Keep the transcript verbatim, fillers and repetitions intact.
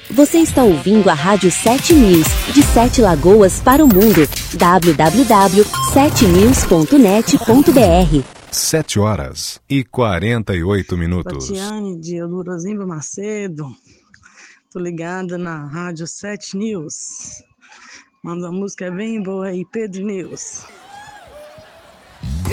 Você está ouvindo a Rádio sete News, de Sete Lagoas para o mundo. w w w ponto sete news ponto net ponto b r. Sete horas e quarenta e oito minutos. Tatiane de Elurozimba Macedo. Tô ligada na Rádio sete News. Manda uma música bem boa aí, Pedro News.